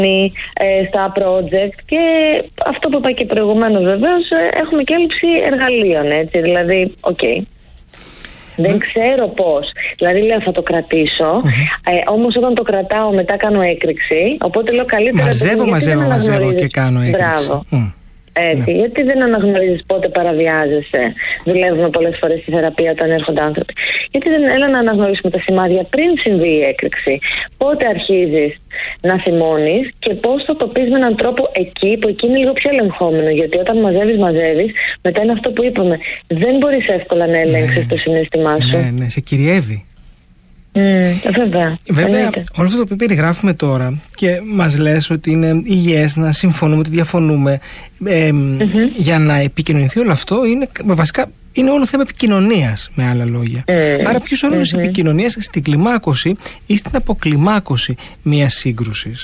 στα project και αυτό που είπα και προηγουμένως βεβαίως, έχουμε και έλλειψη εργαλείων, έτσι, δηλαδή, δεν ξέρω πώς. Δηλαδή λέω θα το κρατήσω, όμως όταν το κρατάω μετά κάνω έκρηξη, οπότε λέω καλύτερα... Μαζεύω και κάνω έκρηξη. Μπράβο. Έτσι, γιατί δεν αναγνωρίζεις πότε παραβιάζεσαι? Δουλεύουμε πολλές φορές στη θεραπεία όταν έρχονται άνθρωποι. Γιατί δεν έλα να αναγνωρίσουμε τα σημάδια πριν συμβεί η έκρηξη? Πότε αρχίζεις να θυμώνεις και πώς θα το πεις με έναν τρόπο εκεί που εκεί είναι λίγο πιο ελεγχόμενο? Γιατί όταν μαζεύεις, μετά είναι αυτό που είπαμε. Δεν μπορείς εύκολα να ελέγξεις το συναίσθημά σου. Ναι, σε κυριεύει. Βέβαια, όλο αυτό το οποίο περιγράφουμε τώρα και μας λες ότι είναι υγιές να συμφωνούμε, ότι διαφωνούμε, για να επικοινωνηθεί όλο αυτό είναι όλο θέμα επικοινωνίας, με άλλα λόγια. Άρα ποιος ο ρόλος της επικοινωνίας στην κλιμάκωση ή στην αποκλιμάκωση μιας σύγκρουσης?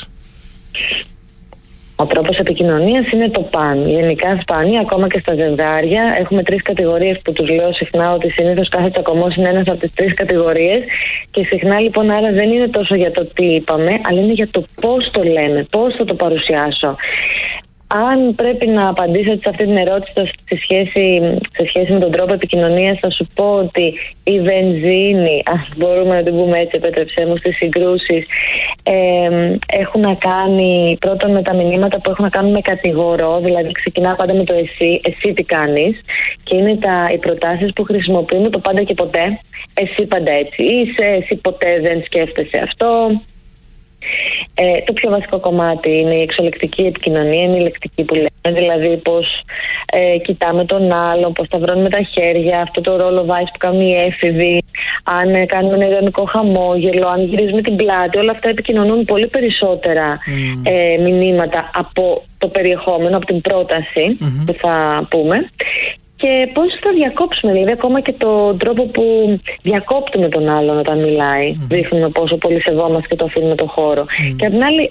Ο τρόπος επικοινωνίας είναι το παν. Γενικά σπάνια, ακόμα και στα ζευγάρια. Έχουμε 3 κατηγορίες που τους λέω συχνά, ότι συνήθως κάθε τσακωμός είναι ένας από τις 3 κατηγορίες. Και συχνά λοιπόν, άρα δεν είναι τόσο για το τι είπαμε, αλλά είναι για το πώς το λέμε, πώς θα το παρουσιάσω. Αν πρέπει να απαντήσω σε αυτή την ερώτηση σε σχέση με τον τρόπο επικοινωνίας, θα σου πω ότι η βενζίνη, αν μπορούμε να την πούμε έτσι, επέτρεψέ μου, στις συγκρούσεις, έχουν να κάνει πρώτον με τα μηνύματα που έχουν να κάνουν με κατηγορώ, δηλαδή ξεκινά πάντα με το εσύ τι κάνεις, και είναι οι προτάσεις που χρησιμοποιούμε το πάντα και ποτέ. Εσύ πάντα έτσι είσαι, εσύ ποτέ δεν σκέφτεσαι αυτό. Το πιο βασικό κομμάτι είναι η εξολεκτική επικοινωνία, είναι η λεκτική που λέμε, δηλαδή πως κοιτάμε τον άλλον, πως τα βρώνουμε τα χέρια, αυτό το ρόλο βάζεις που κάνουν οι έφηβοι, αν κάνουμε ένα ειρωνικό χαμόγελο, αν γυρίζουμε την πλάτη, όλα αυτά επικοινωνούν πολύ περισσότερα μηνύματα από το περιεχόμενο, από την πρόταση που θα πούμε. Και πώς θα διακόψουμε, δηλαδή ακόμα και τον τρόπο που διακόπτουμε τον άλλον όταν μιλάει. Δείχνουμε πόσο πολύ σεβόμαστε και το αφήνουμε το χώρο. Και απ' την άλλη,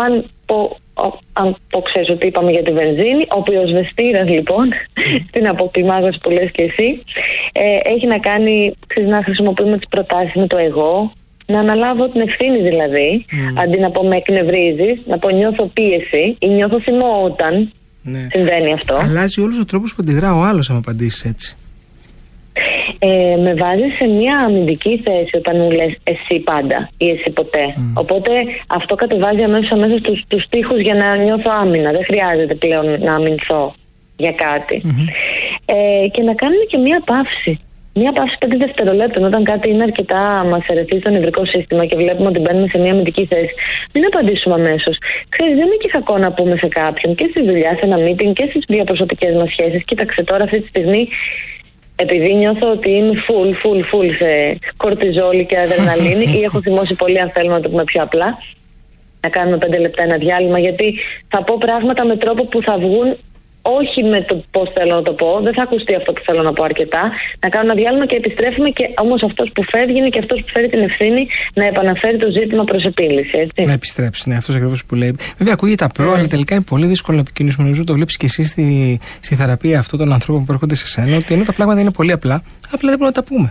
αν ξέρεις ότι είπαμε για τη βενζίνη, ο πυροσβεστήρας λοιπόν, στην αποκλιμάκωση που λες και εσύ, έχει να κάνει, να χρησιμοποιούμε τις προτάσεις με το εγώ, να αναλάβω την ευθύνη δηλαδή, αντί να πω με εκνευρίζεις, να πω νιώθω πίεση ή νιώθω θυμό όταν συμβαίνει αυτό. Αλλάζει όλους ο τρόπος που αντιδρά ο άλλος, αν απαντήσεις έτσι. Με βάζει σε μια αμυντική θέση όταν μου λες εσύ πάντα ή εσύ ποτέ. Οπότε αυτό κατεβάζει αμέσως τους τοίχους για να νιώθω άμυνα. Δεν χρειάζεται πλέον να αμυνθώ για κάτι. Και να κάνουμε και μια παύση. Μια παύση 5 δευτερολέπτων, όταν κάτι είναι αρκετά μας ερεθίσει στο νευρικό σύστημα και βλέπουμε ότι μπαίνουμε σε μια αμυντική θέση, μην απαντήσουμε αμέσως. Ξέρεις, δεν είναι και κακό να πούμε σε κάποιον και στη δουλειά, σε ένα meeting και στις διαπροσωπικές μας σχέσεις. Κοίταξε τώρα αυτή τη στιγμή, επειδή νιώθω ότι είμαι full σε κορτιζόλη και αδρεναλίνη ή έχω θυμώσει πολύ, αν θέλουμε να το πούμε πιο απλά, να κάνουμε 5 λεπτά ένα διάλειμμα, γιατί θα πω πράγματα με τρόπο που θα βγουν όχι με το πώς θέλω να το πω, δεν θα ακουστεί αυτό που θέλω να πω αρκετά. Να κάνω ένα διάλειμμα και επιστρέφουμε, και όμως αυτός που φεύγει είναι και αυτός που φέρει την ευθύνη να επαναφέρει το ζήτημα προς επίλυση. Έτσι. Να επιστρέψει, ναι, αυτός ακριβώς που λέει. Βέβαια, ακούγεται απλό, αλλά τελικά είναι πολύ δύσκολο να επικοινωνήσουμε. Νομίζω το βλέπεις και εσύ στη θεραπεία αυτών των ανθρώπων που έρχονται σε σένα, ότι ενώ τα πράγματα είναι πολύ απλά δεν μπορούμε να τα πούμε.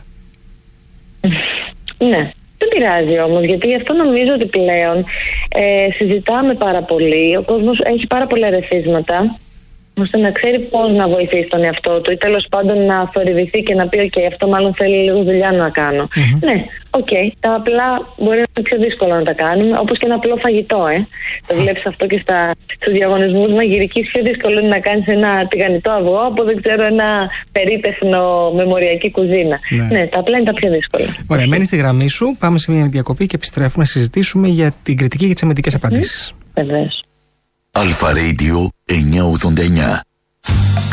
Ναι. Δεν πειράζει όμως, γιατί αυτό νομίζω ότι πλέον συζητάμε πάρα πολύ. Ο κόσμος έχει πάρα πολλά ερεθίσματα, ώστε να ξέρει πώς να βοηθήσει τον εαυτό του ή τέλος πάντων να θορυβηθεί και να πει «ΟΚ, αυτό μάλλον θέλει λίγο δουλειά να κάνω». Ναι, τα απλά μπορεί να είναι πιο δύσκολο να τα κάνουμε, όπως και ένα απλό φαγητό. Το βλέπεις αυτό και στους διαγωνισμούς μαγειρικής, πιο δύσκολο είναι να κάνεις ένα τηγανιτό αυγό από, δεν ξέρω, ένα περίπεθνο μεμοριακή κουζίνα. Ναι, τα απλά είναι τα πιο δύσκολα. Ωραία, μένεις στη γραμμή σου, πάμε σε μια διακοπή και επιστρέφουμε να συζητήσουμε για την κριτική και τις αμυντικές απαντήσεις. Βεβαίως. Αλφα Radio 989.